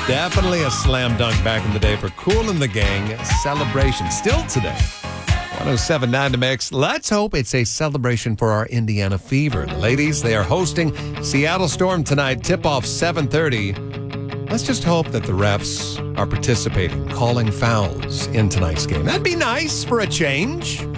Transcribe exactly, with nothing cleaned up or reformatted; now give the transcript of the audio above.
Definitely a slam dunk back in the day for Kool and the Gang celebration. Still today. one oh seven point nine to Mix. Let's hope it's a celebration for our Indiana Fever. The ladies, they are hosting Seattle Storm tonight. Tip-off seven thirty. Let's just hope that the refs are participating, calling fouls in tonight's game. That'd be nice for a change.